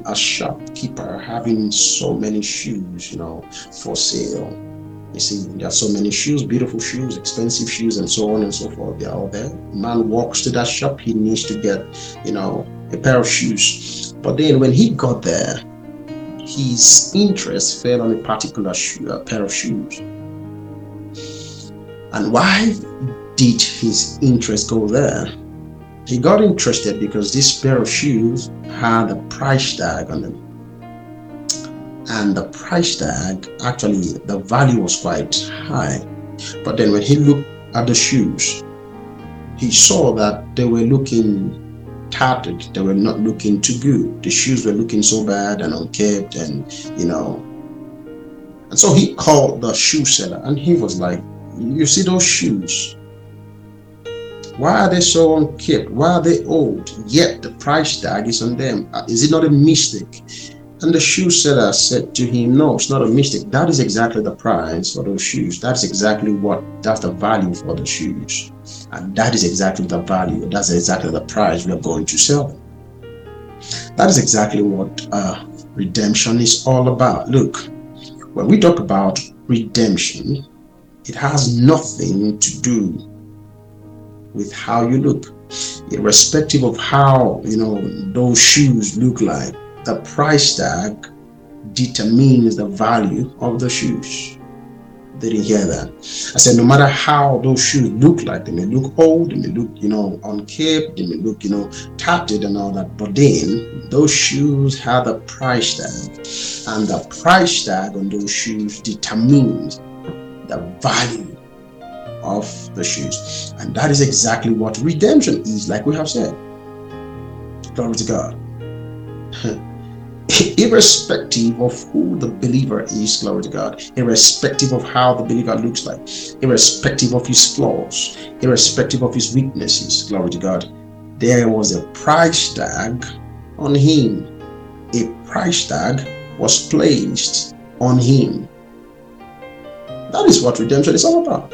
a shopkeeper having so many shoes, for sale. You see, there are so many shoes, beautiful shoes, expensive shoes, and so on and so forth. They're all there. Man walks to that shop, he needs to get, a pair of shoes. But then when he got there, his interest fell on a particular pair of shoes. And why did his interest go there? He got interested because this pair of shoes had a price tag on them. And the price tag, actually, the value was quite high. But then when he looked at the shoes, he saw that they were looking tattered. They were not looking too good. The shoes were looking so bad and unkept, and so he called the shoe seller, and he was like, you see those shoes? Why are they so unkept? Why are they old? Yet the price tag is on them. Is it not a mistake? And the shoe seller said to him, no, it's not a mistake. That is exactly the price for those shoes. That's the value for the shoes. And that is exactly the value. That's exactly the price we are going to sell them. That is exactly what redemption is all about. Look, when we talk about redemption, it has nothing to do with how you look. Irrespective of how, those shoes look like, the price tag determines the value of the shoes. Did you hear that? I said, no matter how those shoes look like, they may look old, they may look, unkept, they may look, tattered and all that, but then those shoes have a price tag, and the price tag on those shoes determines the value of the shoes. And that is exactly what redemption is, like we have said. Glory to God. Irrespective of who the believer is, glory to God, irrespective of how the believer looks like, irrespective of his flaws, irrespective of his weaknesses, glory to God, there was a price tag on him. A price tag was placed on him. That is what redemption is all about.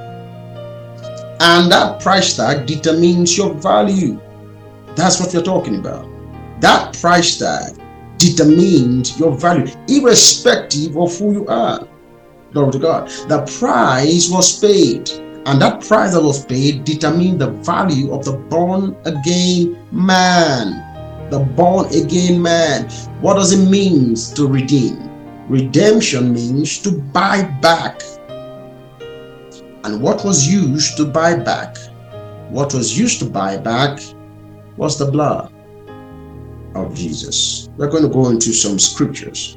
And that price tag determines your value. That's what we're talking about. That price tag determines your value, irrespective of who you are. Glory to God. The price was paid, and that price that was paid determined the value of the born again man. The born again man. What does it mean to redeem? Redemption means to buy back. And what was used to buy back? What was used to buy back was the blood of Jesus. We're going to go into some scriptures.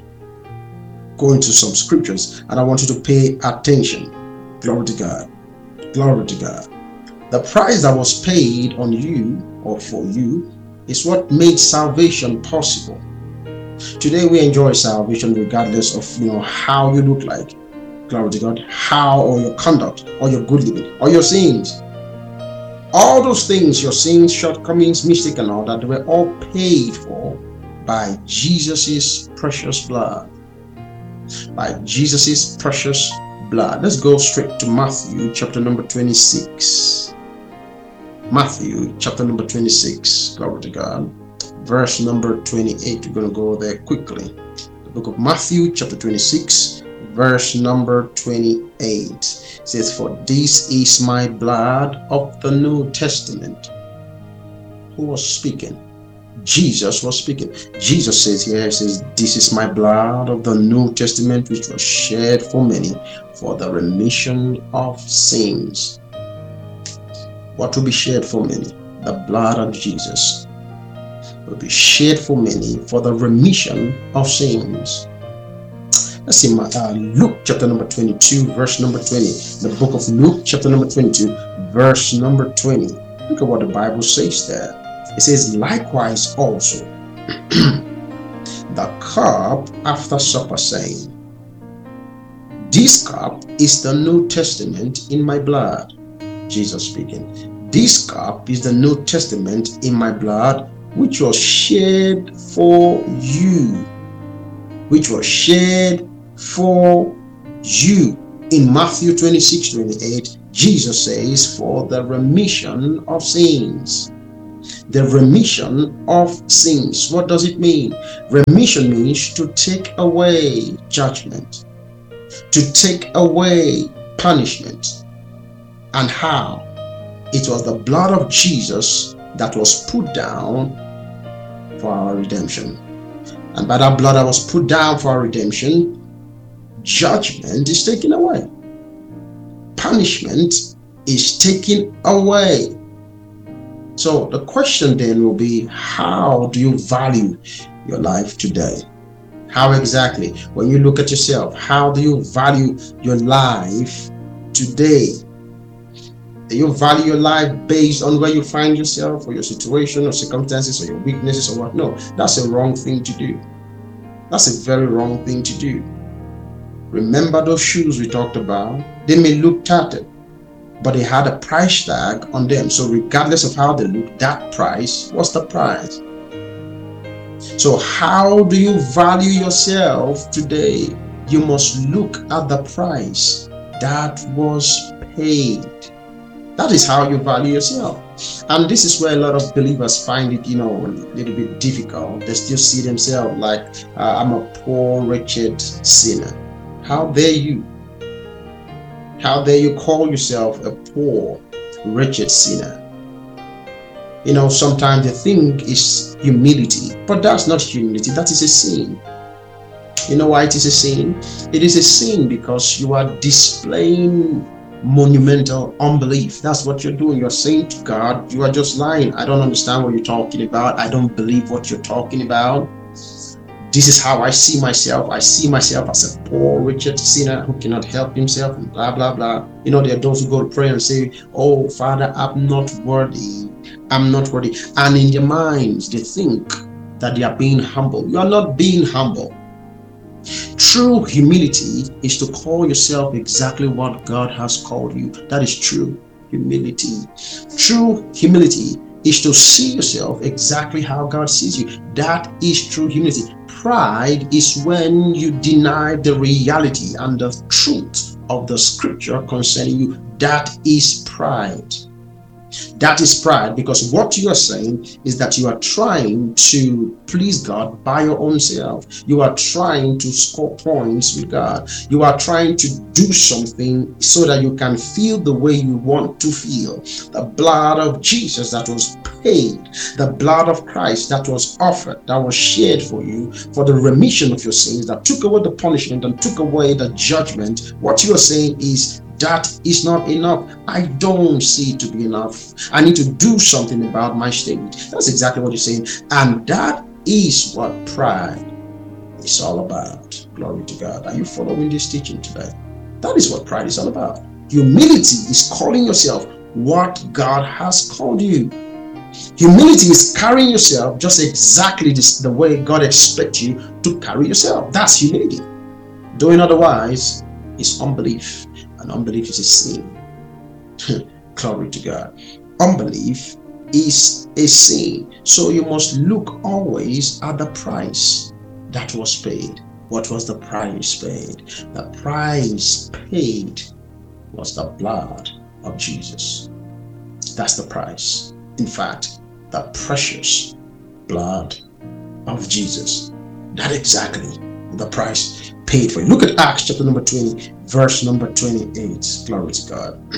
And I want you to pay attention. Glory to God. Glory to God. The price that was paid on you or for you is what made salvation possible. Today we enjoy salvation regardless of how you look like. Glory to God. How, or your conduct, or your good living, or your sins. All those things, your sins, shortcomings, mistake and all that, they were all paid for by Jesus' precious blood. By Jesus' precious blood. Let's go straight to Matthew chapter number 26. Matthew chapter number 26. Glory to God. Verse number 28. We're going to go there quickly. The book of Matthew chapter 26. Verse number 28 says, for this is my blood of the New Testament. Who was speaking? Jesus was speaking. Jesus says here, says, this is my blood of the New Testament, which was shed for many for the remission of sins. What will be shed for many? The blood of Jesus will be shed for many for the remission of sins. Let's see, Luke chapter number 22, verse number 20. The book of Luke chapter number 22, verse number 20. Look at what the Bible says there. It says, likewise also, the cup after supper, saying, this cup is the New Testament in my blood. Jesus speaking. This cup is the New Testament in my blood, which was shed for you. Which was shed for you. In Matthew 26:28, Jesus says, for the remission of sins. The remission of sins. What does it mean? Remission means to take away judgment, to take away punishment. And how? It was the blood of Jesus that was put down for our redemption. And by that blood that was put down for our redemption, judgment is taken away. Punishment is taken away. So the question then will be, how do you value your life today? How exactly? When you look at yourself, how do you value your life today? Do you value your life based on where you find yourself, or your situation or circumstances or your weaknesses or what? No, that's a wrong thing to do. That's a very wrong thing to do. Remember those shoes we talked about? They may look tattered, but they had a price tag on them. So regardless of how they look, that price was the price. So how do you value yourself today? You must look at the price that was paid. That is how you value yourself. And this is where a lot of believers find it, a little bit difficult. They still see themselves like, I'm a poor, wretched sinner. How dare you? How dare you call yourself a poor, wretched sinner? Sometimes they think it's humility, but that's not humility. That is a sin. You know why it is a sin? It is a sin because you are displaying monumental unbelief. That's what you're doing. You're saying to God, you are just lying. I don't understand what you're talking about. I don't believe what you're talking about. This is how I see myself. I see myself as a poor, wretched sinner who cannot help himself, and blah, blah, blah. There are those who go to pray and say, oh, Father, I'm not worthy. I'm not worthy. And in their minds, they think that they are being humble. You are not being humble. True humility is to call yourself exactly what God has called you. That is true humility. True humility is to see yourself exactly how God sees you. That is true humility. Pride is when you deny the reality and the truth of the scripture concerning you. That is pride. That is pride, because what you are saying is that you are trying to please God by your own self. You are trying to score points with God. You are trying to do something so that you can feel the way you want to feel. The blood of Jesus that was paid, the blood of Christ that was offered, that was shed for you for the remission of your sins, that took away the punishment and took away the judgment. What you are saying is, that is not enough. I don't see it to be enough. I need to do something about my state. That's exactly what you're saying. And that is what pride is all about. Glory to God. Are you following this teaching today? That is what pride is all about. Humility is calling yourself what God has called you. Humility is carrying yourself just exactly the way God expects you to carry yourself. That's humility. Doing otherwise is unbelief. And unbelief is a sin. Glory to God. Unbelief is a sin. So you must look always at the price that was paid. What was the price paid? The price paid was the blood of Jesus. That's the price. In fact, the precious blood of Jesus. That exactly the price paid for you. Look at Acts chapter number 20, verse number 28. Glory to God.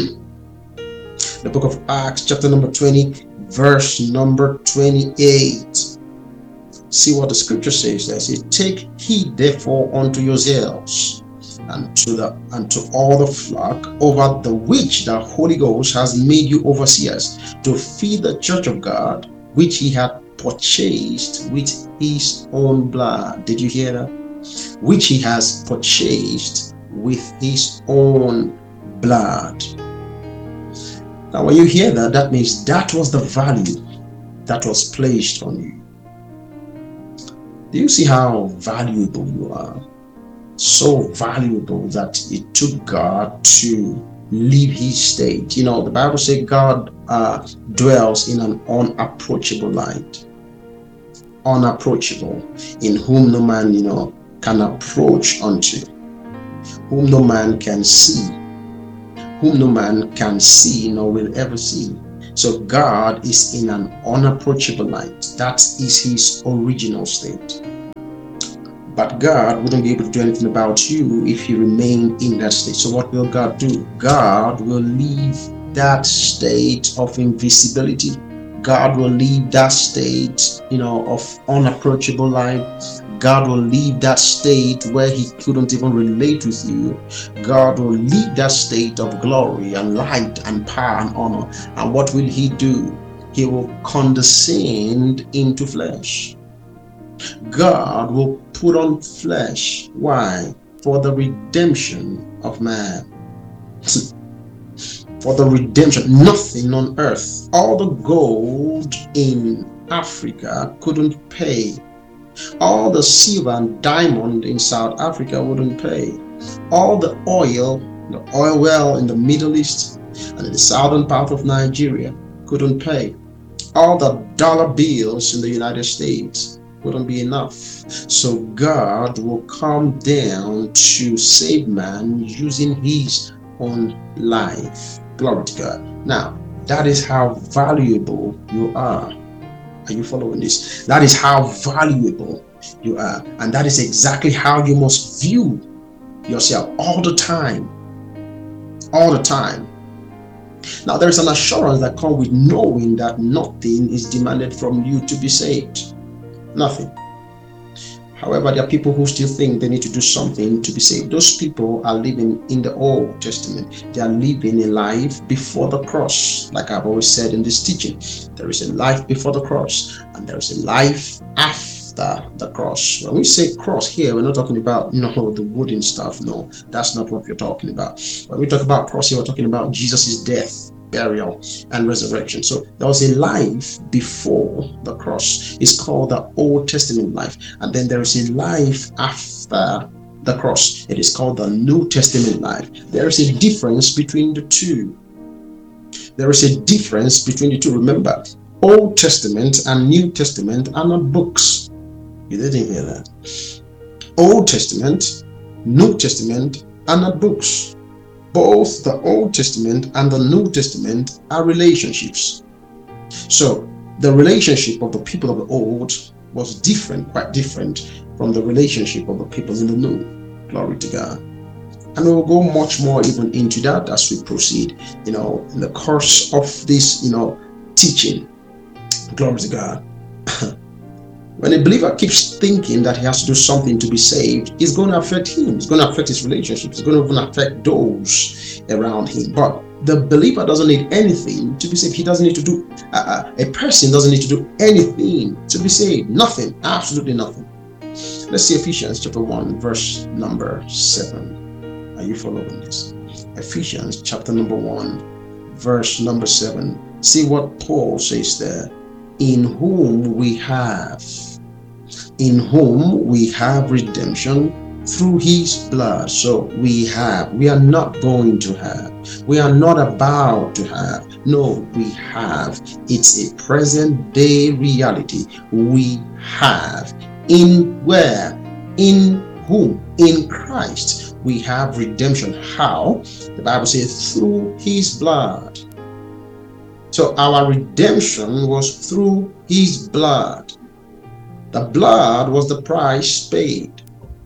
The book of Acts chapter number 20, verse number 28. See what the scripture says there. It says, take heed therefore unto yourselves and to all the flock over the which the Holy Ghost has made you overseers, to feed the church of God, which he had purchased with his own blood. Did you hear that? Which he has purchased with his own blood. Now when you hear that, that means that was the value that was placed on you. Do you see how valuable you are? So valuable that it took God to leave his state. The Bible says God dwells in an unapproachable light. Unapproachable, in whom no man can approach unto, whom no man can see, whom no man can see nor will ever see. So God is in an unapproachable light. That is his original state. But God wouldn't be able to do anything about you if you remain in that state. So what will God do? God will leave that state of invisibility. God will leave that state, of unapproachable light. God will leave that state where he couldn't even relate with you. God will leave that state of glory and light and power and honor. And what will he do? He will condescend into flesh. God will put on flesh. Why? For the redemption of man. For the redemption. Nothing on earth. All the gold in Africa couldn't pay. All the silver and diamond in South Africa wouldn't pay. All the oil well in the Middle East and in the southern part of Nigeria couldn't pay. All the dollar bills in the United States wouldn't be enough. So God will come down to save man using his own life. Glory to God. Now, that is how valuable you are. Are you following this? That is how valuable you are. And that is exactly how you must view yourself all the time. All the time. Now, there is an assurance that comes with knowing that nothing is demanded from you to be saved. Nothing. However, there are people who still think they need to do something to be saved. Those people are living in the Old Testament. They are living a life before the cross. Like I've always said in this teaching, there is a life before the cross and there is a life after the cross. When we say cross here, we're not talking about the wooden stuff. No, that's not what we're talking about. When we talk about cross here, we're talking about Jesus' death, burial, and resurrection. So there was a life before the cross. It's called the Old Testament life. And then there is a life after the cross. It is called the New Testament life. There is a difference between the two. There is a difference between the two. Remember, Old Testament and New Testament are not books. You didn't hear that. Old Testament, New Testament are not books. Both the Old Testament and the New Testament are relationships. So the relationship of the people of the Old was different, quite different from the relationship of the people in the New. Glory to God. And we will go much more even into that as we proceed, in the course of this, teaching. Glory to God. When a believer keeps thinking that he has to do something to be saved, it's going to affect him. It's going to affect his relationships. It's going to even affect those around him. But the believer doesn't need anything to be saved. He doesn't need to do, a person doesn't need to do anything to be saved. Nothing. Absolutely nothing. Let's see Ephesians chapter 1, verse number 7. Are you following this? Ephesians chapter number 1, verse number 7. See what Paul says there. In whom we have redemption through his blood. So we are not going to have, we are not about to have, no, we have. It's a present day reality. We have. In where? In whom? In Christ we have redemption. How? The Bible says through his blood. So our redemption was through his blood. The blood was the price paid.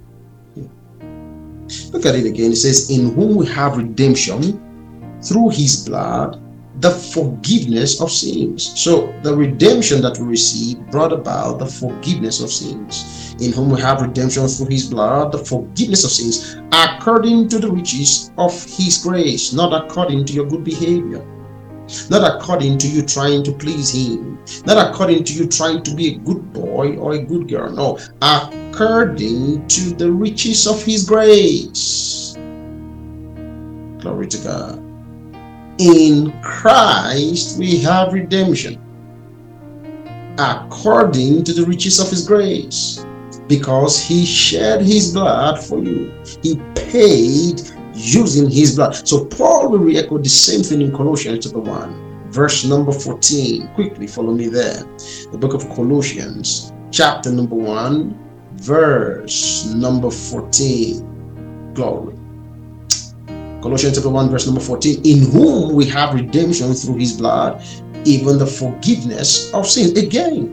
Look at it again. It says, in whom we have redemption through his blood, the forgiveness of sins. So the redemption that we received brought about the forgiveness of sins. In whom we have redemption through his blood, the forgiveness of sins, according to the riches of his grace, not according to your good behavior. Not according to you trying to please him. Not according to you trying to be a good boy or a good girl. No. According to the riches of his grace. Glory to God. In Christ we have redemption. According to the riches of his grace. Because he shed his blood for you. He paid using his blood. So Paul will re-echo the same thing in Colossians chapter 1, verse number 14. Quickly follow me there. The book of Colossians chapter number 1, verse number 14. Glory. Colossians chapter 1, verse number 14. In whom we have redemption through his blood, even the forgiveness of sins. Again,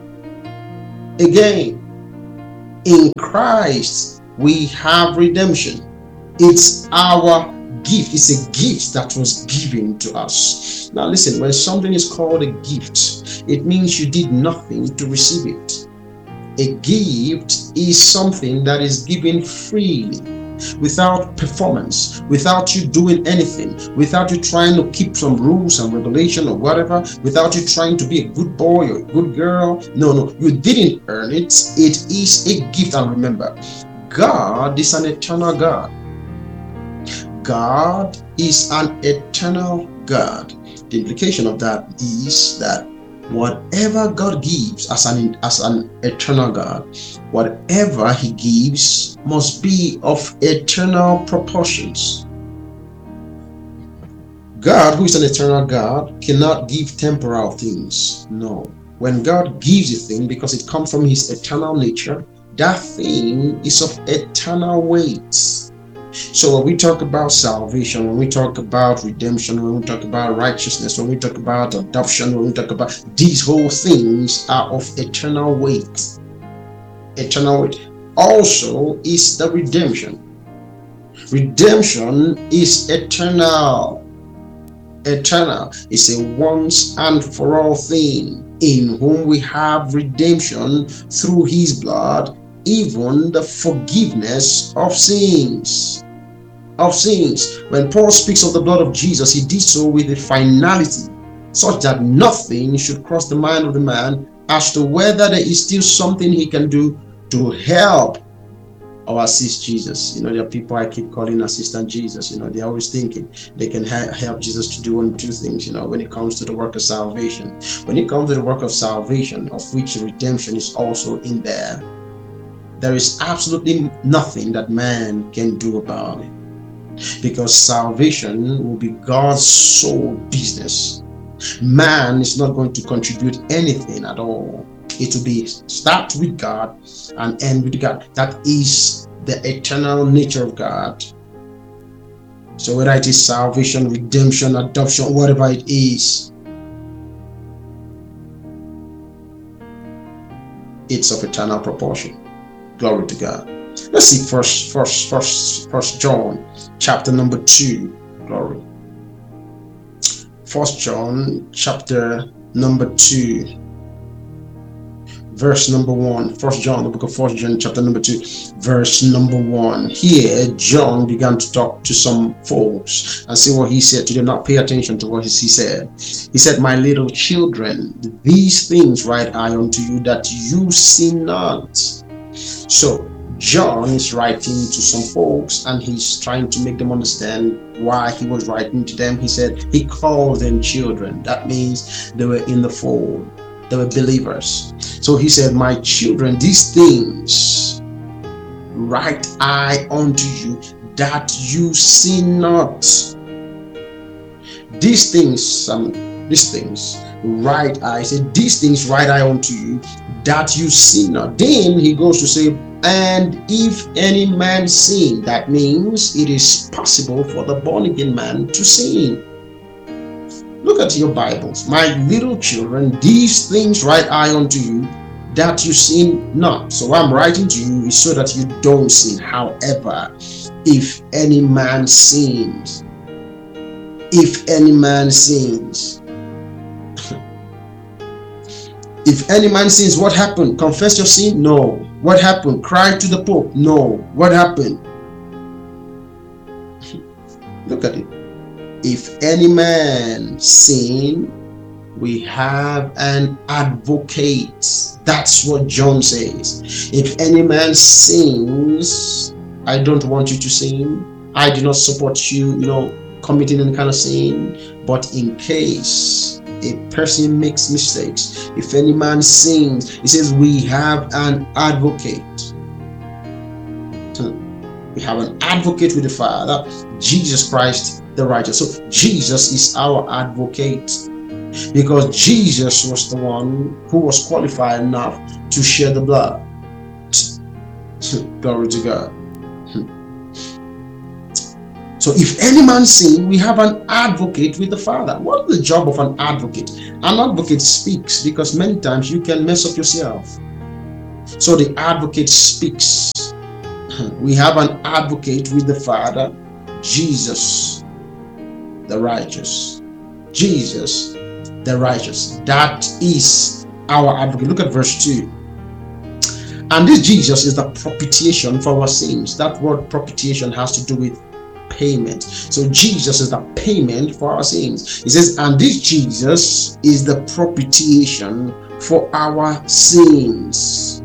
in Christ we have redemption. It's our gift. It's a gift that was given to us. Now listen, when something is called a gift, it means you did nothing to receive it. A gift is something that is given freely, without performance, without you doing anything, without you trying to keep some rules and regulation or whatever, without you trying to be a good boy or a good girl. No, you didn't earn it. It is a gift. And remember, God is an eternal God. God is an eternal God. The implication of that is that whatever God gives as an eternal God, whatever he gives must be of eternal proportions. God, who is an eternal God, cannot give temporal things. No. When God gives a thing, because it comes from his eternal nature, that thing is of eternal weight. So when we talk about salvation, when we talk about redemption, when we talk about righteousness, when we talk about adoption, when we talk about these whole things are of eternal weight. Eternal weight. Also is the redemption. Redemption is eternal. Eternal is a once and for all thing, in whom we have redemption through his blood, even the forgiveness of sins. When Paul speaks of the blood of Jesus, he did so with a finality, such that nothing should cross the mind of the man as to whether there is still something he can do to help or assist Jesus. There are people I keep calling assistant Jesus. They're always thinking they can help Jesus to do one or two things, when it comes to the work of salvation. When it comes to the work of salvation, of which redemption is also in there, there is absolutely nothing that man can do about it. Because salvation will be God's sole business. Man is not going to contribute anything at all. It will be start with God and end with God. That is the eternal nature of God. So whether it is salvation, redemption, adoption, whatever it is, it's of eternal proportion. Glory to God. Let's see first John chapter number 2. Glory. 1 John chapter number 2, verse number 1. 1 John, the book of 1 John chapter number 2, verse number 1. Here John began to talk to some folks and see what he said to them. Not pay attention to what he said. He said, "My little children, these things write I unto you, that you sin not." So John is writing to some folks and he's trying to make them understand why he was writing to them. He said he called them children. That means they were in the fold. They were believers. So he said, "My children, these things write I unto you, that you sin not." These things write I. Said, "These things write I unto you, that you sin not." Then he goes to say, "And if any man sin," that means it is possible for the born again man to sin. Look at your Bibles. "My little children, these things write I unto you, that you sin not." So what I'm writing to you is so that you don't sin. However, if any man sins, if any man sins, if any man sins, what happened? Confess your sin? No. What happened? Cry to the Pope? No. What happened? Look at it. If any man sin, we have an advocate. That's what John says. If any man sins, I don't want you to sin. I do not support you, committing any kind of sin. But in case a person makes mistakes, if any man sins, he says we have an advocate. We have an advocate with the Father, Jesus Christ the righteous. So Jesus is our advocate, because Jesus was the one who was qualified enough to shed the blood. Glory to God. So if any man sin, we have an advocate with the Father. What is the job of an advocate? An advocate speaks because many times you can mess up yourself. So the advocate speaks. We have an advocate with the Father, Jesus the righteous. Jesus the righteous. That is our advocate. Look at verse 2. And this Jesus is the propitiation for our sins. That word propitiation has to do with payment. So Jesus is the payment for our sins. It says, and this Jesus is the propitiation for our sins.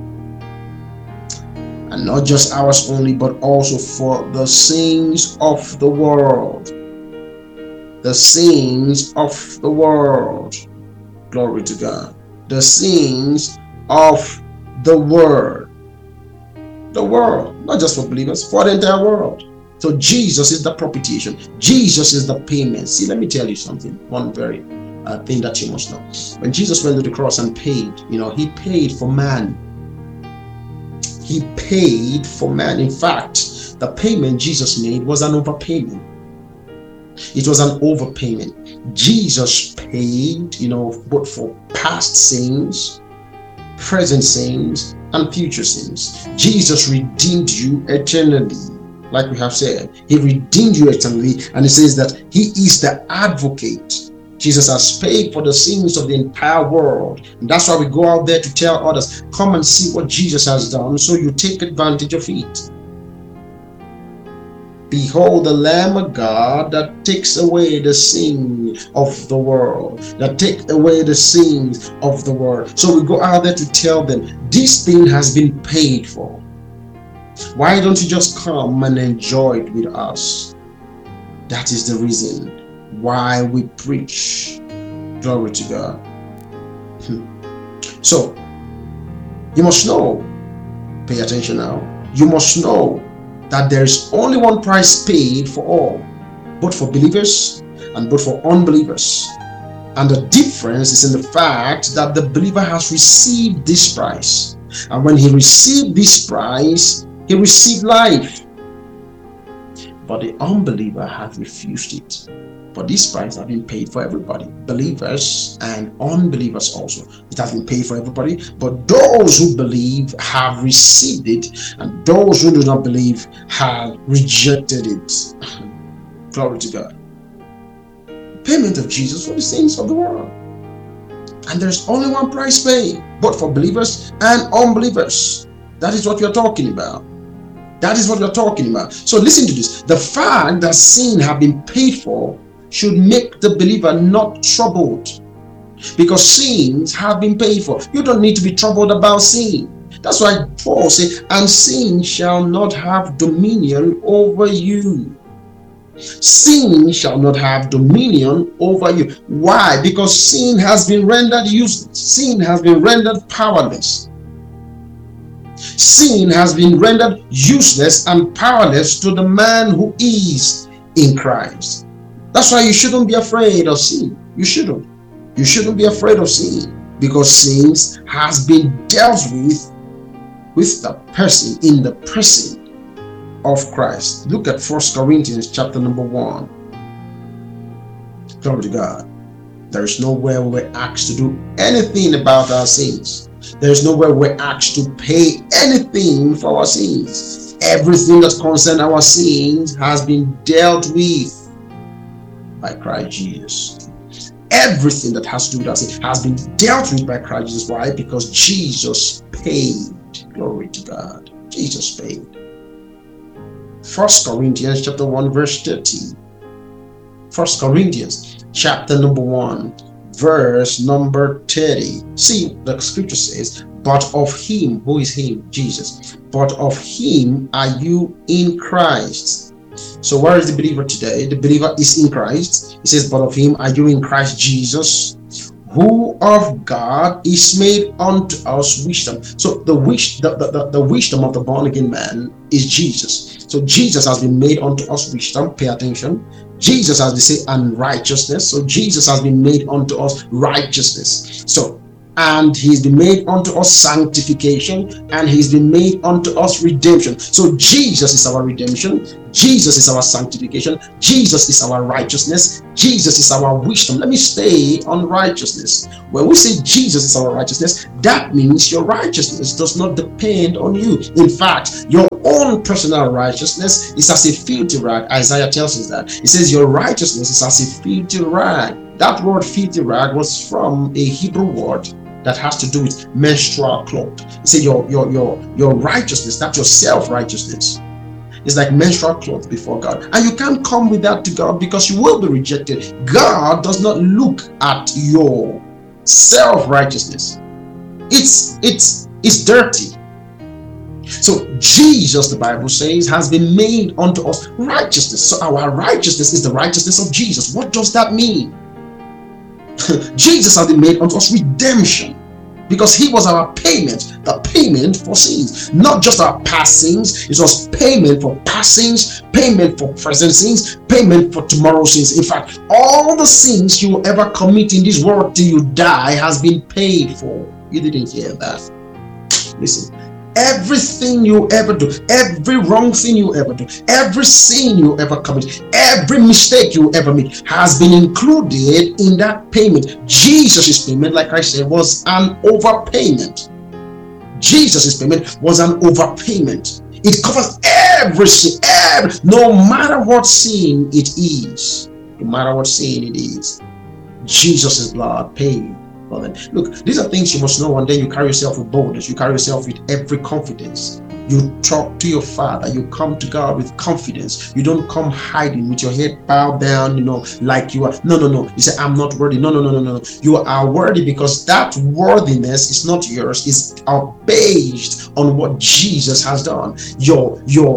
And not just ours only, but also for the sins of the world. The sins of the world. Glory to God. The sins of the world. The world, not just for believers, for the entire world. So Jesus is the propitiation. Jesus is the payment. See, let me tell you something. One very thing that you must know. When Jesus went to the cross and paid, he paid for man. He paid for man. In fact, the payment Jesus made was an overpayment. It was an overpayment. Jesus paid, both for past sins, present sins, and future sins. Jesus redeemed you eternally. Like we have said, he redeemed you eternally, and he says that he is the advocate. Jesus has paid for the sins of the entire world, and that's why we go out there to tell others, come and see what Jesus has done, so you take advantage of it. Behold the Lamb of God that takes away the sin of the world, that takes away the sins of the world. So we go out there to tell them, this thing has been paid for. Why don't you just come and enjoy it with us? That is the reason why we preach. Glory to God. So, you must know, pay attention now, you must know that there is only one price paid for all, both for believers and both for unbelievers. And the difference is in the fact that the believer has received this price. And when he received this price, he received life. But the unbeliever has refused it. But this price has been paid for everybody, believers and unbelievers also. It has been paid for everybody, but those who believe have received it, and those who do not believe have rejected it. Glory to God. Payment of Jesus for the sins of the world. And there's only one price paid, both for believers and unbelievers. That is what we are talking about. That is what we are talking about. So listen to this. The fact that sin has been paid for should make the believer not troubled, because sins have been paid for. You don't need to be troubled about sin. That's why Paul said, and sin shall not have dominion over you. Sin shall not have dominion over you. Why? Because sin has been rendered useless. Sin has been rendered powerless. Sin has been rendered useless and powerless to the man who is in Christ. That's why you shouldn't be afraid of sin. You shouldn't. You shouldn't be afraid of sin, because sin has been dealt with the person, in the person of Christ. Look at 1 Corinthians chapter number 1. Glory to God. There is nowhere we're asked to do anything about our sins. There is nowhere we're asked to pay anything for our sins. Everything that concerns our sins has been dealt with by Christ Jesus. Everything that has to do with us has been dealt with by Christ Jesus. Why? Because Jesus paid. Glory to God. Jesus paid. 1 Corinthians chapter 1 verse 13. 1 Corinthians chapter number 1 verse number 30. See, the scripture says, but of him, who is him? Jesus. But of him are you in Christ. So where is the believer today? The believer is in Christ. It says, but of him are you in Christ Jesus, who of God is made unto us wisdom. So the wisdom of the born again man is Jesus. So Jesus has been made unto us wisdom. Pay attention. Jesus, as they say, and righteousness. So Jesus has been made unto us righteousness. So, and he's been made unto us sanctification, and he's been made unto us redemption. So Jesus is our redemption, Jesus is our sanctification, Jesus is our righteousness, Jesus is our wisdom. Let me stay on righteousness. When we say Jesus is our righteousness, that means your righteousness does not depend on you. In fact, your own personal righteousness is as a filthy rag. Isaiah tells us that. He says your righteousness is as a filthy rag. That word filthy rag was from a Hebrew word that has to do with menstrual cloth. He said your righteousness, that's your self-righteousness, is like menstrual cloth before God. And you can't come with that to God because you will be rejected. God does not look at your self-righteousness. It's dirty. So Jesus, the Bible says, has been made unto us righteousness. So our righteousness is the righteousness of Jesus. What does that mean? Jesus has been made unto us redemption, because he was our payment, the payment for sins. Not just our past sins, it was payment for past sins, payment for present sins, payment for tomorrow's sins. In fact, all the sins you will ever commit in this world till you die has been paid for. You didn't hear that? Listen. Everything you ever do, every wrong thing you ever do, every sin you ever commit, every mistake you ever make has been included in that payment. Jesus' payment, like I said, was an overpayment. Jesus' payment was an overpayment. It covers every sin, no matter what sin it is. No matter what sin it is, Jesus' blood paid. Look, these are things you must know, and then you carry yourself with boldness. You carry yourself with every confidence. You talk to your Father. You come to God with confidence. You don't come hiding with your head bowed down, like you are. No. You say, I'm not worthy. No. You are worthy because that worthiness is not yours. It's based on what Jesus has done. Your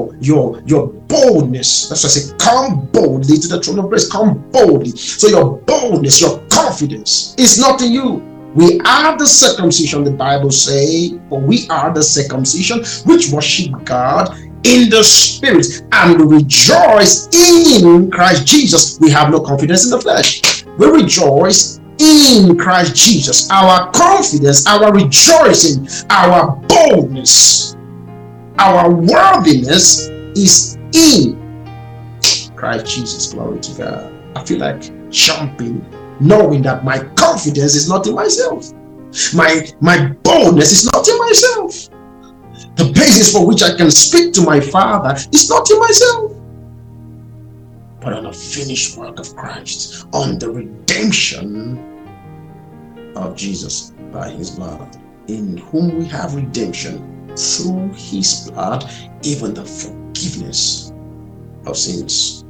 boldness. That's why I say, come boldly to the throne of grace. Come boldly. So your boldness, your confidence is not in you. We are the circumcision, the Bible says, for we are the circumcision which worship God in the spirit and rejoice in Christ Jesus. We have no confidence in the flesh. We rejoice in Christ Jesus. Our confidence, our rejoicing, our boldness, our worthiness is in Christ Jesus. Glory to God. I feel like jumping, knowing that my confidence is not in myself. My boldness is not in myself. The basis for which I can speak to my Father is not in myself, but on the finished work of Christ, on the redemption of Jesus by his blood, in whom we have redemption through his blood, even the forgiveness of sins.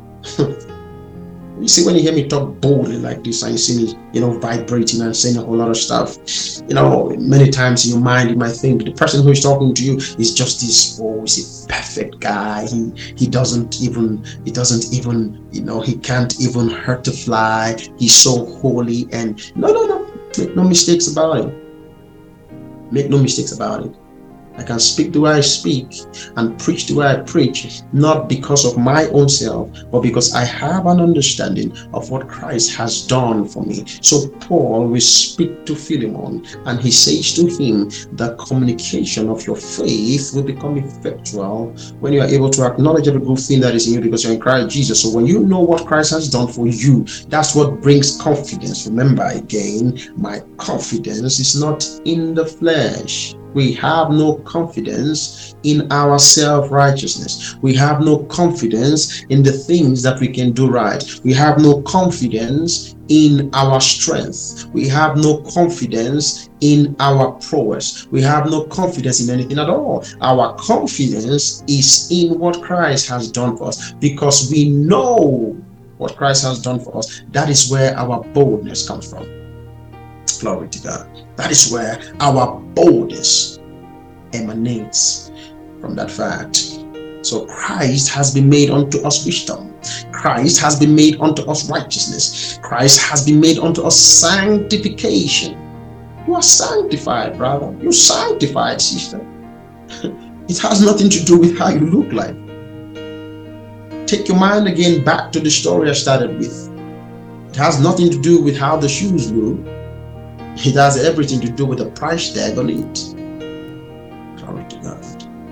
You see, when you hear me talk boldly like this, and you see me, vibrating and saying a whole lot of stuff, many times in your mind, you might think the person who is talking to you is just this, he's a perfect guy. He doesn't even, he can't even hurt a fly. He's so holy. And no, make no mistakes about it. Make no mistakes about it. I can speak the way I speak and preach the way I preach, not because of my own self, but because I have an understanding of what Christ has done for me. So Paul will speak to Philemon, and he says to him, the communication of your faith will become effectual when you are able to acknowledge every good thing that is in you because you're in Christ Jesus. So when you know what Christ has done for you, that's what brings confidence. Remember again, my confidence is not in the flesh. We have no confidence in our self-righteousness. We have no confidence in the things that we can do right. We have no confidence in our strength. We have no confidence in our prowess. We have no confidence in anything at all. Our confidence is in what Christ has done for us, because we know what Christ has done for us. That is where our boldness comes from. Glory to God. That is where our boldness emanates, from that fact. So Christ has been made unto us wisdom. Christ has been made unto us righteousness. Christ has been made unto us sanctification. You are sanctified, brother. You're sanctified, sister. It has nothing to do with how you look like. Take your mind again back to the story I started with. It has nothing to do with how the shoes look. It has everything to do with the price tag on it. Glory to God.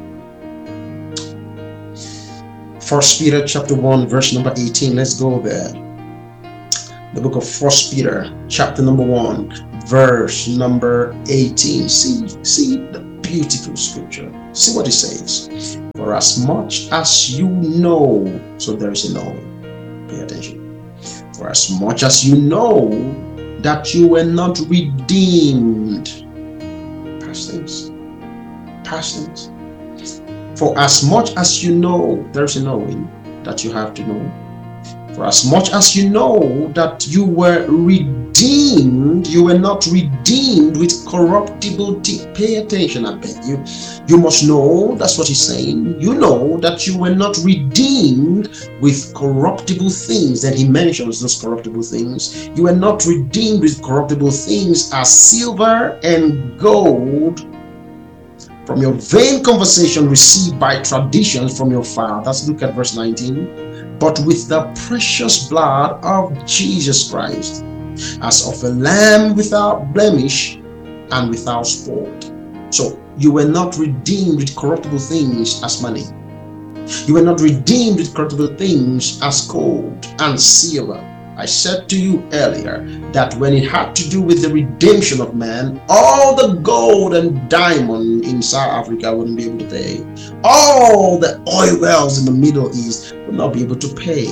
1 Peter chapter 1 verse number 18. Let's go there. The book of 1 Peter chapter number 1 verse number 18. See the beautiful scripture. See what it says. For as much as you know, so there is a knowing. Pay attention. For as much as you know that you were not redeemed. Past tense. Past tense. For as much as you know, there's a knowing that you have to know. For as much as you know that you were redeemed, you were not redeemed with corruptible things. Pay attention, I beg you. You must know, that's what he's saying. You know that you were not redeemed with corruptible things. And he mentions those corruptible things. You were not redeemed with corruptible things as silver and gold from your vain conversation received by traditions from your fathers. Look at verse 19. But with the precious blood of Jesus Christ, as of a lamb without blemish and without spot. So you were not redeemed with corruptible things as money. You were not redeemed with corruptible things as gold and silver. I said to you earlier that when it had to do with the redemption of man, all the gold and diamond in South Africa wouldn't be able to pay. All the oil wells in the Middle East would not be able to pay.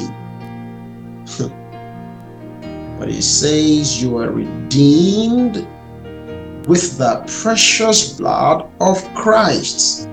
But it says you are redeemed with the precious blood of Christ,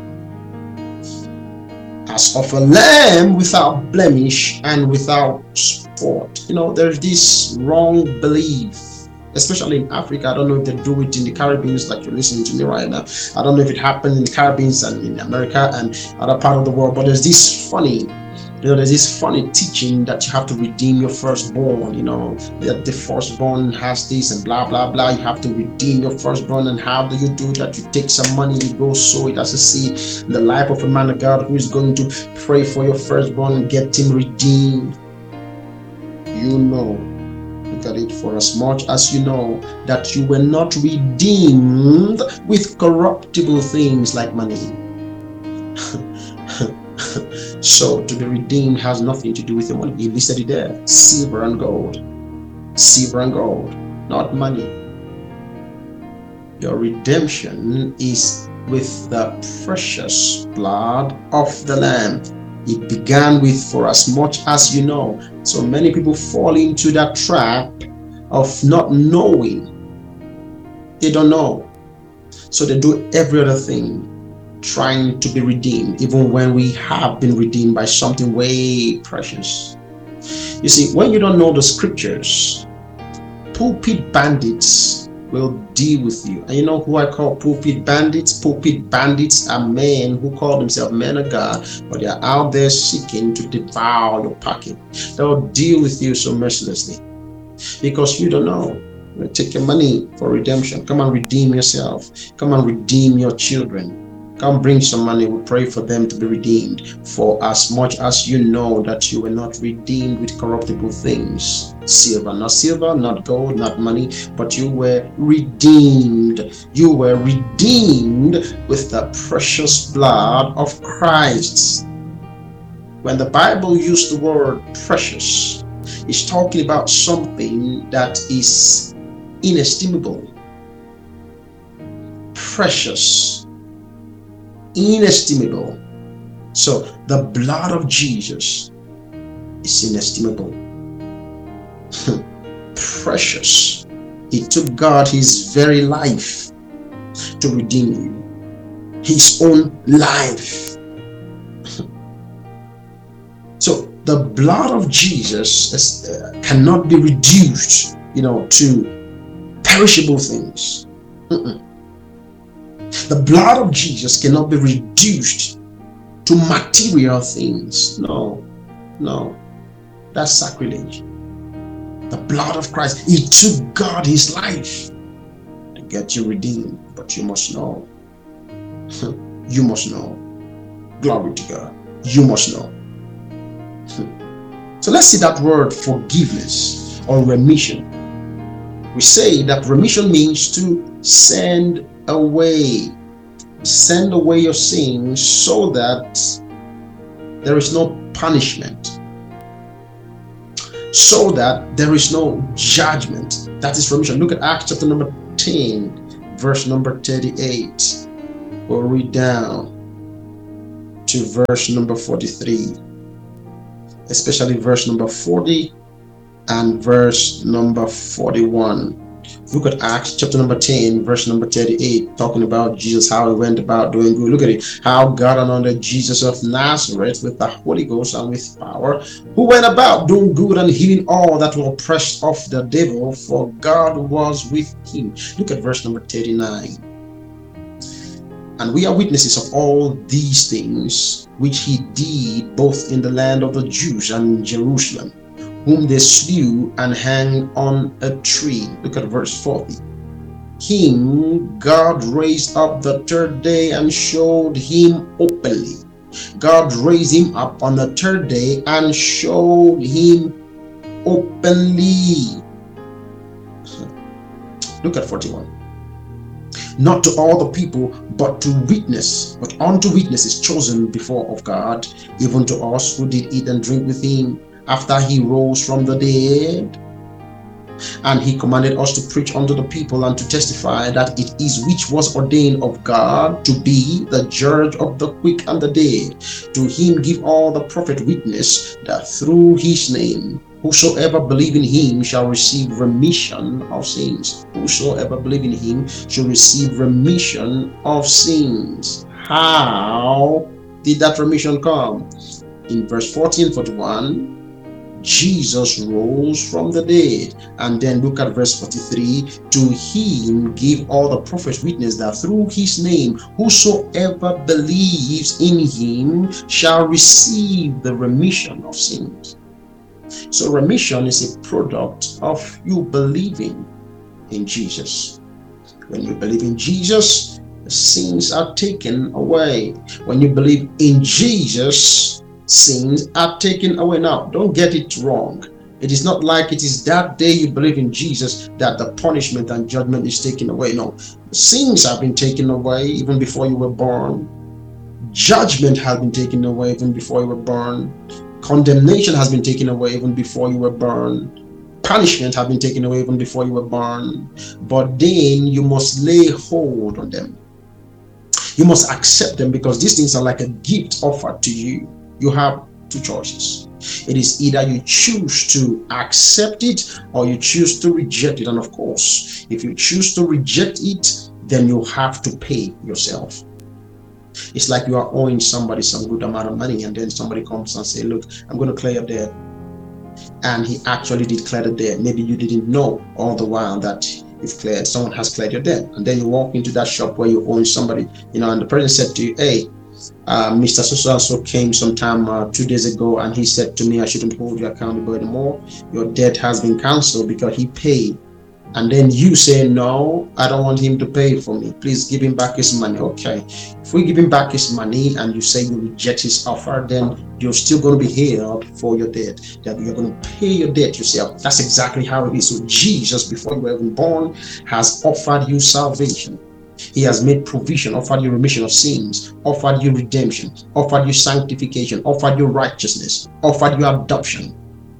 as of a lamb without blemish and without spot. You know, there's this wrong belief, especially in Africa. I don't know if they do it in the Caribbean, like you're listening to me right now. I don't know if it happened in the Caribbean and in America and other part of the world, but there's this funny teaching that you have to redeem your firstborn. You know, that the firstborn has this and blah blah blah. You have to redeem your firstborn. And how do you do that? You take some money, you go sow it as a seed in the life of a man of God who is going to pray for your firstborn and get him redeemed. You know, look at it. For as much as you know that you were not redeemed with corruptible things like money. So to be redeemed has nothing to do with your money. He listed it there. Silver and gold. Silver and gold, not money. Your redemption is with the precious blood of the Lamb. It began with for as much as you know. So many people fall into that trap of not knowing. They don't know. So they do every other thing trying to be redeemed, even when we have been redeemed by something way precious. You see, when you don't know the scriptures, pulpit bandits will deal with you. And you know who I call pulpit bandits? Pulpit bandits are men who call themselves men of God, but they are out there seeking to devour your pocket. They'll deal with you so mercilessly because you don't know. Take your money for redemption. Come and redeem yourself. Come and redeem your children. Come bring some money. We'll pray for them to be redeemed. For as much as you know that you were not redeemed with corruptible things, silver, not gold, not money, but you were redeemed. You were redeemed with the precious blood of Christ. When the Bible used the word precious, it's talking about something that is inestimable. Precious. Inestimable. So the blood of Jesus is inestimable. Precious. It took God his very life to redeem you. His own life. So the blood of Jesus cannot be reduced, to perishable things. The blood of Jesus cannot be reduced to material things. No. That's sacrilege. The blood of Christ, it took God his life to get you redeemed. But you must know. You must know. Glory to God. You must know. So let's see that word forgiveness or remission. We say that remission means to send away your sins so that there is no punishment, so that there is no judgment. That is remission. Look at Acts chapter number 10, verse number 38. We'll read down to verse number 43, especially verse number 40 and verse number 41. Look at Acts chapter number 10, verse number 38, talking about Jesus, how he went about doing good. Look at it. How God anointed Jesus of Nazareth with the Holy Ghost and with power, who went about doing good and healing all that were oppressed of the devil, for God was with him. Look at verse number 39. And we are witnesses of all these things which he did both in the land of the Jews and in Jerusalem, whom they slew and hanged on a tree. Look at verse 40. Him God raised up the third day and showed him openly. God raised him up on the third day and showed him openly. Look at 41. Not to all the people, but unto witnesses chosen before of God, even to us who did eat and drink with him after he rose from the dead. And he commanded us to preach unto the people and to testify that it is which was ordained of God to be the judge of the quick and the dead. To him give all the prophet witness that through his name whosoever believe in him shall receive remission of sins. Whosoever believe in him shall receive remission of sins. How did that remission come? In verse 40 and 41, Jesus rose from the dead. And then look at verse 43. To him give all the prophets witness that through his name whosoever believes in him shall receive the remission of sins. So remission is a product of you believing in Jesus. When you believe in Jesus, the sins are taken away. When you believe in Jesus, sins are taken away. Now, don't get it wrong. It is not like it is that day you believe in Jesus that the punishment and judgment is taken away. No, sins have been taken away even before you were born. Judgment has been taken away even before you were born. Condemnation has been taken away even before you were born. Punishment has been taken away even before you were born. But then you must lay hold on them. You must accept them, because these things are like a gift offered to you. You have two choices. It is either you choose to accept it or you choose to reject it. And of course, if you choose to reject it, then you have to pay yourself. It's like you are owing somebody some good amount of money, and then somebody comes and say, look, I'm going to clear your debt. And he actually did clear the debt. Maybe you didn't know all the while that someone has cleared your debt. And then you walk into that shop where you owe somebody, and the person said to you, hey, Mr. So-and-so came sometime 2 days ago, and he said to me I shouldn't hold your accountable anymore. Your debt has been cancelled because he paid. And then you say, no, I don't want him to pay for me. Please give him back his money. Okay. If we give him back his money and you say you reject his offer, then you're still going to be held for your debt. That you're going to pay your debt yourself. That's exactly how it is. So Jesus, before you were even born, has offered you salvation. He has made provision, offered you remission of sins, offered you redemption, offered you sanctification, offered you righteousness, offered you adoption.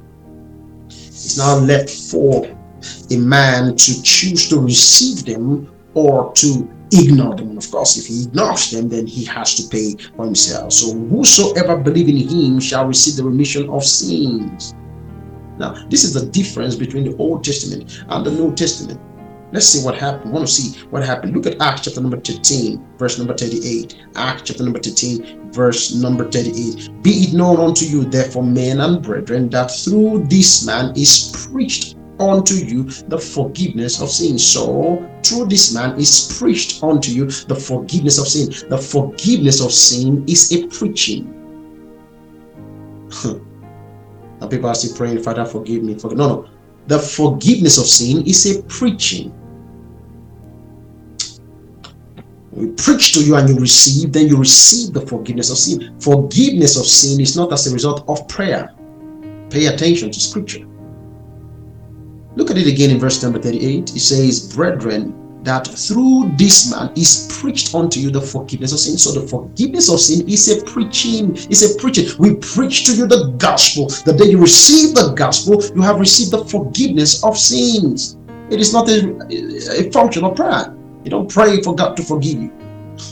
It's now left for a man to choose to receive them or to ignore them. And of course, if he ignores them, then he has to pay for himself. So whosoever believe in him shall receive the remission of sins. Now, this is the difference between the Old Testament and the New Testament. Let's see what happened. We want to see what happened. Look at Acts chapter number 13, verse number 38. Acts chapter number 13, verse number 38. Be it known unto you, therefore, men and brethren, that through this man is preached unto you the forgiveness of sin. So through this man is preached unto you the forgiveness of sin. The forgiveness of sin is a preaching. Now people are still praying, Father, forgive me. No. The forgiveness of sin is a preaching. We preach to you and you receive, then you receive the forgiveness of sin. Forgiveness of sin is not as a result of prayer. Pay attention to scripture. Look at it again in verse number 38. It says, brethren, that through this man is preached unto you the forgiveness of sin. So the forgiveness of sin is a preaching. It's a preaching. We preach to you the gospel. The day you receive the gospel, you have received the forgiveness of sins. It is not a function of prayer. You don't pray for God to forgive you.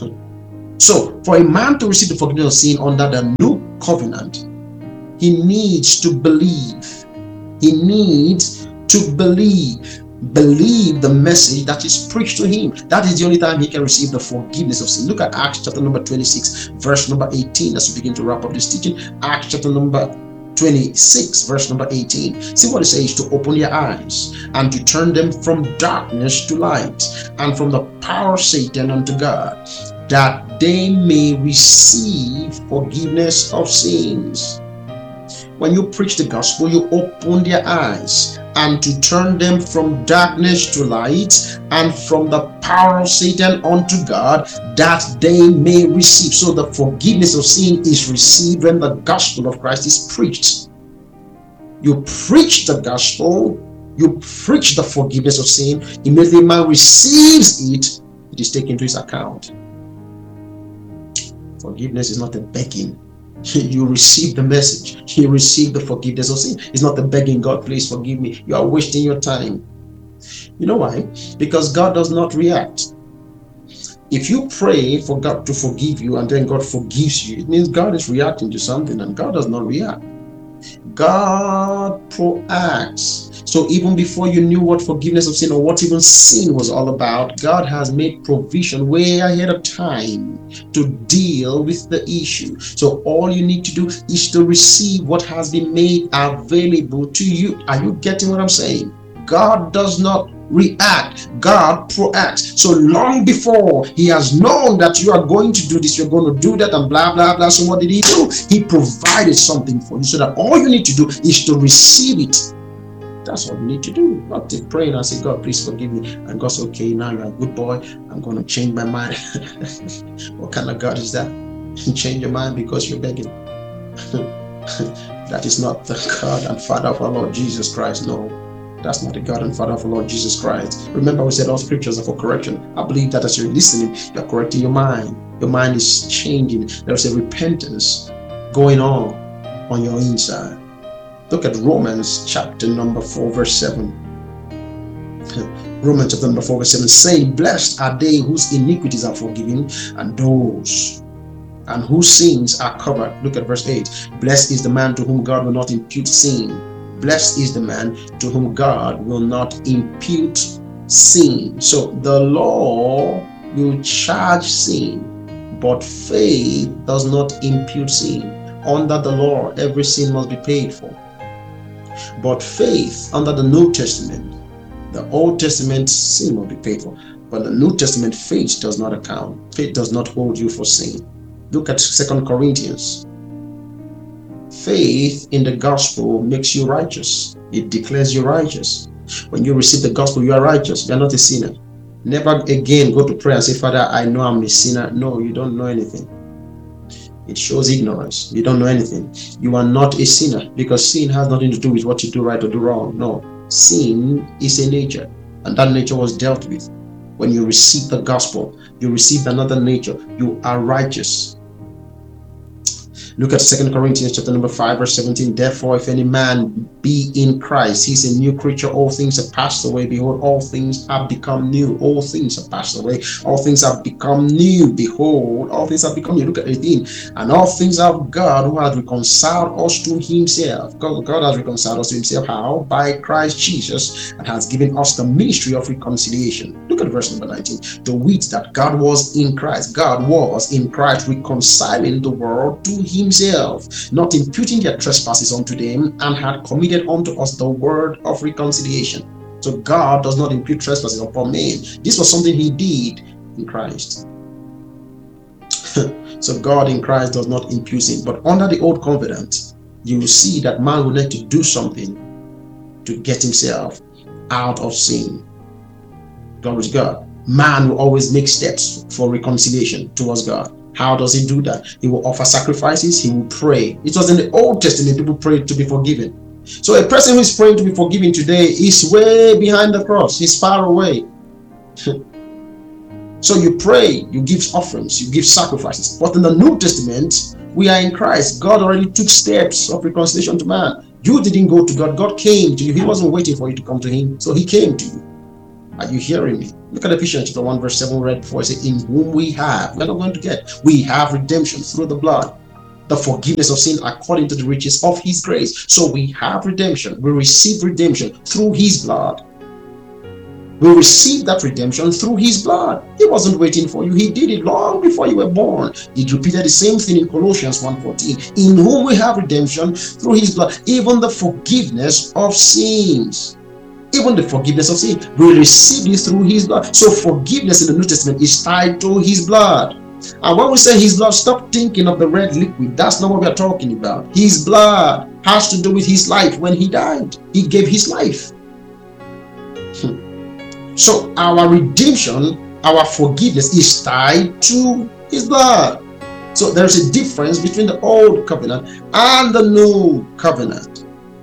So for a man to receive the forgiveness of sin under the new covenant, he needs to believe. He needs to believe the message that is preached to him. That is the only time he can receive the forgiveness of sin. Look at Acts chapter number 26, verse number 18, as we begin to wrap up this teaching. Acts chapter number 26, verse number 18. See what it says: to open their eyes and to turn them from darkness to light, and from the power of Satan unto God, that they may receive forgiveness of sins. When you preach the gospel, you open their eyes and to turn them from darkness to light, and from the power of Satan unto God, that they may receive. So the forgiveness of sin is received when the gospel of Christ is preached. You preach the gospel, you preach the forgiveness of sin, immediately man receives it, it is taken to his account. Forgiveness is not a begging. You receive the message. You receive the forgiveness of sin. It's not the begging, God, please forgive me. You are wasting your time. You know why? Because God does not react. If you pray for God to forgive you and then God forgives you, it means God is reacting to something, and God does not react. God proacts. So even before you knew what forgiveness of sin or what even sin was all about, God has made provision way ahead of time to deal with the issue. So all you need to do is to receive what has been made available to you. Are you getting what I'm saying? God does not react. God proacts. So long before he has known that you are going to do this, you're going to do that, and blah blah blah. So what did he do? He provided something for you, so that all you need to do is to receive it. That's all you need to do. Not to pray and say, God, please forgive me. And God's okay, now you're a good boy, I'm going to change my mind. What kind of God is that? Change your mind because you're begging. That is not the God and Father of our Lord Jesus Christ. No, that's not the God and Father of our Lord Jesus Christ. Remember, we said all scriptures are for correction. I believe that as you're listening, you're correcting your mind. Your mind is changing. There's a repentance going on your inside. Look at Romans chapter number 4, verse 7. Romans chapter number 4, verse 7, saying, blessed are they whose iniquities are forgiven, and whose sins are covered. Look at verse 8. Blessed is the man to whom God will not impute sin. Blessed is the man to whom God will not impute sin. So the law will charge sin, but faith does not impute sin. Under the law, every sin must be paid for. But faith, under the New Testament, the Old Testament, sin will be paid for. But the New Testament, faith does not account. Faith does not hold you for sin. Look at 2 Corinthians. Faith in the gospel makes you righteous. It declares you righteous. When you receive the gospel, you are righteous. You are not a sinner. Never again go to prayer and say, Father, I know I'm a sinner. No, you don't know anything. It shows ignorance. You don't know anything. You are not a sinner, because sin has nothing to do with what you do right or do wrong. No, sin is a nature, and that nature was dealt with. When you receive the gospel, you receive another nature. You are righteous. Look at 2 Corinthians chapter number 5, verse 17. Therefore, if any man be in Christ, he's a new creature. All things have passed away. Behold, all things have become new. All things have passed away. All things have become new. Behold, all things have become new. Look at 18. And all things of God, who has reconciled us to himself. God has reconciled us to himself. How? By Christ Jesus, and has given us the ministry of reconciliation. Look at verse number 19. To wit, that God was in Christ. God was in Christ reconciling the world to himself, not imputing their trespasses unto them, and had committed unto us the word of reconciliation. So God does not impute trespasses upon men. This was something he did in Christ. So God in Christ does not impute sin. But under the old covenant, you will see that man will need to do something to get himself out of sin. Glory to God. Man will always make steps for reconciliation towards God. How does he do that? He will offer sacrifices. He will pray. It was in the Old Testament people prayed to be forgiven. So a person who is praying to be forgiven today is way behind the cross. He's far away. So you pray, you give offerings, you give sacrifices. But in the New Testament, we are in Christ. God already took steps of reconciliation to man. You didn't go to God. God came to you. He wasn't waiting for you to come to him. So he came to you. Are you hearing me? Look at Ephesians chapter 1 verse 7 read before. It says, in whom we have, we're not going to get, we have redemption through the blood, the forgiveness of sin according to the riches of his grace. So we have redemption. We receive redemption through his blood. We received that redemption through his blood. He wasn't waiting for you. He did it long before you were born. He repeated the same thing in Colossians 1:14. In whom we have redemption through his blood, even the forgiveness of sins. Even the forgiveness of sin. We received it through his blood. So forgiveness in the New Testament is tied to his blood. And when we say his blood, stop thinking of the red liquid. That's not what we are talking about. His blood has to do with his life. When he died, he gave his life. So our redemption, our forgiveness is tied to his blood. So there's a difference between the old covenant and the new covenant.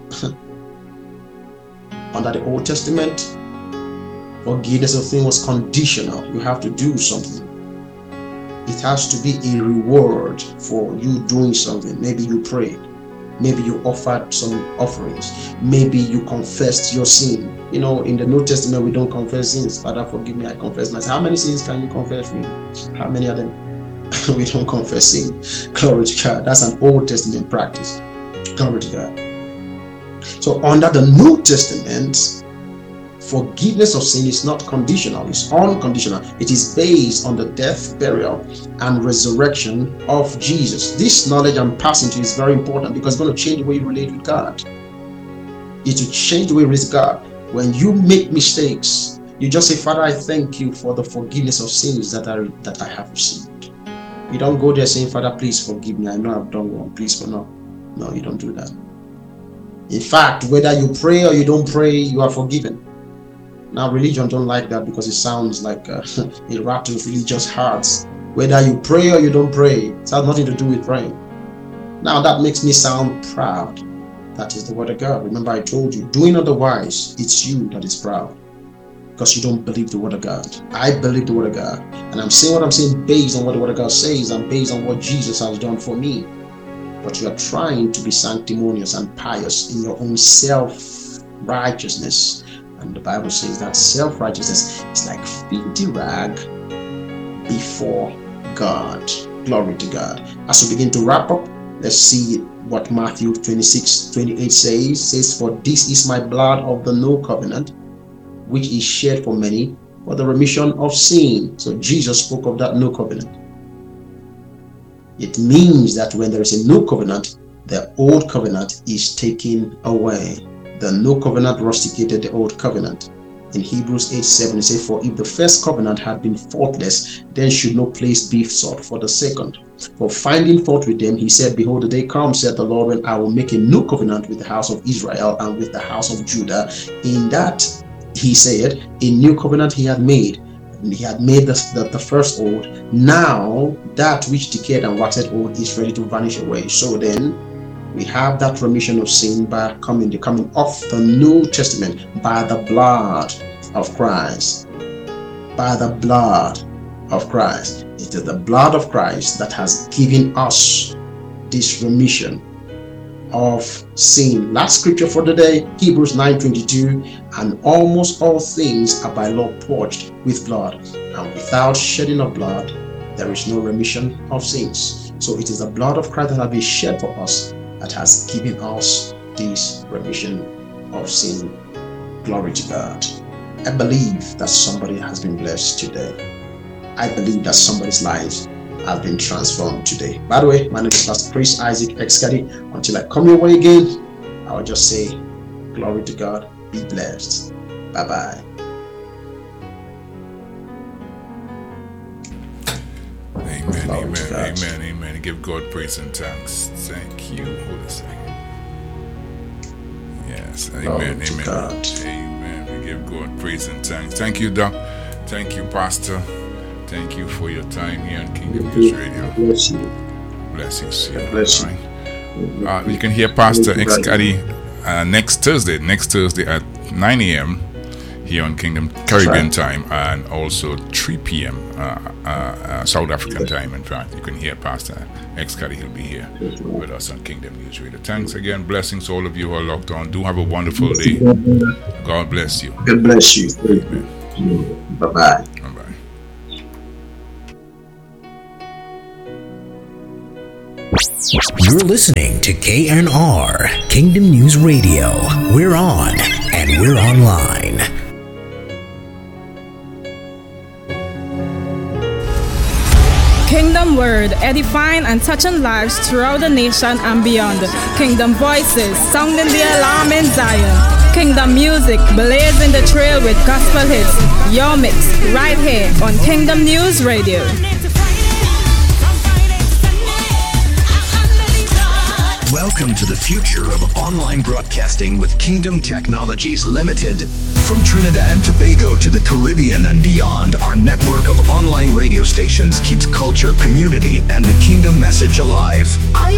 Under the Old Testament, forgiveness of sin was conditional. You have to do something. It has to be a reward for you doing something. Maybe you prayed. Maybe you offered some offerings. Maybe you confessed your sin. You know, in the New Testament, we don't confess sins. Father, forgive me, I confess my sins. How many sins can you confess me? How many of them? We don't confess sin. Glory to God. That's an Old Testament practice. Glory to God. So under the New Testament, forgiveness of sin is not conditional, it's unconditional. It is based on the death, burial, and resurrection of Jesus. This knowledge I'm passing to you is very important because it's going to change the way you relate with God. It will change the way you relate with God. When you make mistakes, you just say, Father, I thank you for the forgiveness of sins that I have received. You don't go there saying, Father, please forgive me. I know I've done wrong. Please for no. No, you don't do that. In fact, whether you pray or you don't pray, you are forgiven. Now, religion don't like that because it sounds like it rattles religious hearts. Whether you pray or you don't pray, it has nothing to do with praying. Now, that makes me sound proud. That is the word of God. Remember, I told you, doing otherwise, it's you that is proud because you don't believe the word of God. I believe the word of God. And I'm saying what I'm saying based on what the word of God says and based on what Jesus has done for me. But you are trying to be sanctimonious and pious in your own self-righteousness. And the Bible says that self-righteousness is like filthy rag before God. Glory to God. As we begin to wrap up, let's see what Matthew 26:28 says, for this is my blood of the new covenant, which is shed for many for the remission of sin. So Jesus spoke of that new covenant. It means that when there is a new covenant, the old covenant is taken away. The new covenant rusticated the old covenant. In Hebrews 8:7 it says, for if the first covenant had been faultless, then should no place be sought for the second. For finding fault with them, he said, behold, the day comes, said the Lord, when I will make a new covenant with the house of Israel and with the house of Judah. In that, he said, a new covenant he had made. He had made the first old. Now that which decayed and waxed old is ready to vanish away. So then we have that remission of sin by the coming of the New Testament by the blood of Christ. By the blood of Christ. It is the blood of Christ that has given us this remission of sin. Last scripture for the day, Hebrews 9:22, and almost all things are by law purged with blood, and without shedding of blood there is no remission of sins. So it is the blood of Christ that has been shed for us that has given us this remission of sin. Glory to God. I believe that somebody has been blessed today. I believe that somebody's lives have been transformed today. By the way, my name is Pastor Chris Isaac Excadi. Until I come your way again, I'll just say, glory to God, be blessed. Bye-bye. Amen, amen, amen, amen. Give God praise and thanks. Thank you, Holy Spirit. Yes, amen, amen. Amen. We give God praise and thanks. Thank you, Doc. Thank you, Pastor. Thank you for your time here on Kingdom News Radio. Bless you. Blessings to you. Bless you. You can hear Pastor Excadi next Thursday at 9 a.m. here on Kingdom Caribbean time, and also 3 p.m. South African time. In fact, you can hear Pastor X Cuddy. He'll be here with us on Kingdom News Radio. Thanks again. Blessings to all of you who are locked on. Do have a wonderful day. God bless you. God bless you. Amen. Bye-bye. Bye-bye. You're listening to KNR, Kingdom News Radio. We're on and we're online. Kingdom Word, edifying and touching lives throughout the nation and beyond. Kingdom Voices, sounding the alarm in Zion. Kingdom Music, blazing the trail with gospel hits. Your mix, right here on Kingdom News Radio. Welcome to the future of online broadcasting with Kingdom Technologies Limited. From Trinidad and Tobago to the Caribbean and beyond, our network of online radio stations keeps culture, community, and the Kingdom message alive.